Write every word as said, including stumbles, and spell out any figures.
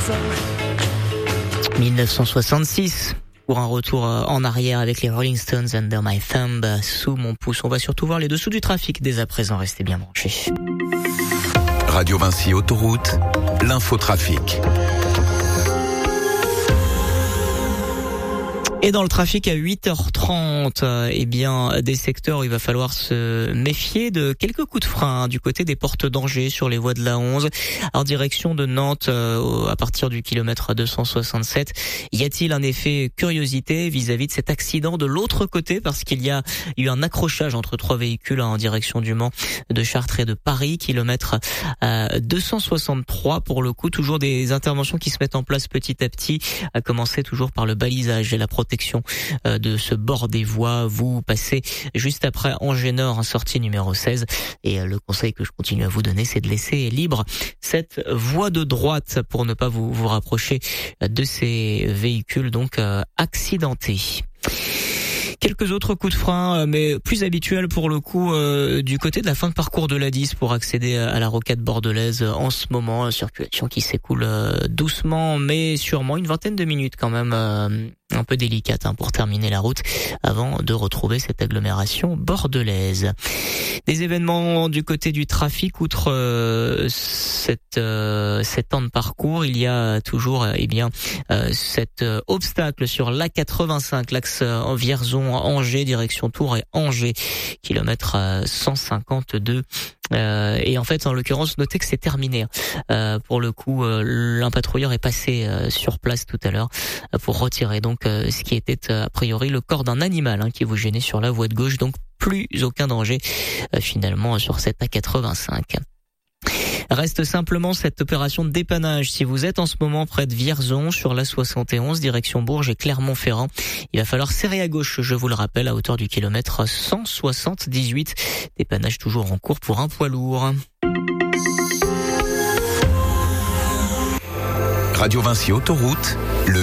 dix-neuf cent soixante-six. Pour un retour en arrière avec les Rolling Stones, Under My Thumb, sous mon pouce. On va surtout voir les dessous du trafic dès à présent. Restez bien branchés. Radio Vinci Autoroute, l'infotrafic. Et dans le trafic à huit heures trente, eh bien, des secteurs où il va falloir se méfier de quelques coups de frein hein, du côté des portes d'Angers sur les voies de l'A onze, en direction de Nantes euh, à partir du kilomètre deux cent soixante-sept. Y a-t-il un effet curiosité vis-à-vis de cet accident de l'autre côté, parce qu'il y a eu un accrochage entre trois véhicules hein, en direction du Mans, de Chartres et de Paris, kilomètre euh, deux cent soixante-trois pour le coup. Toujours des interventions qui se mettent en place petit à petit, à commencer toujours par le balisage et la protection de ce bord des voies. Vous passez juste après Angers Nord en sortie numéro seize, et le conseil que je continue à vous donner, c'est de laisser libre cette voie de droite pour ne pas vous, vous rapprocher de ces véhicules donc euh, accidentés. Quelques autres coups de frein, mais plus habituels pour le coup, euh, du côté de la fin de parcours de l'A dix pour accéder à la rocade bordelaise en ce moment. Une circulation qui s'écoule euh, doucement, mais sûrement, une vingtaine de minutes quand même, euh, un peu délicate hein, pour terminer la route avant de retrouver cette agglomération bordelaise. Des événements du côté du trafic, outre euh, cette, euh, cette temps de parcours, il y a toujours eh bien euh, cet euh, obstacle sur l'A quatre-vingt-cinq, l'axe en Vierzon, Angers, direction Tours et Angers, kilomètre cent cinquante-deux. Euh, et en fait, en l'occurrence, notez que c'est terminé. Euh, pour le coup, euh, un patrouilleur est passé euh, sur place tout à l'heure euh, pour retirer donc euh, ce qui était euh, a priori le corps d'un animal hein, qui vous gênait sur la voie de gauche. Donc plus aucun danger euh, finalement sur cette A quatre-vingt-cinq. Reste simplement cette opération de dépannage. Si vous êtes en ce moment près de Vierzon, sur la soixante et onze, direction Bourges et Clermont-Ferrand, il va falloir serrer à gauche, je vous le rappelle, à hauteur du kilomètre cent soixante-dix-huit. Dépannage toujours en cours pour un poids lourd. Radio Vinci Autoroute, le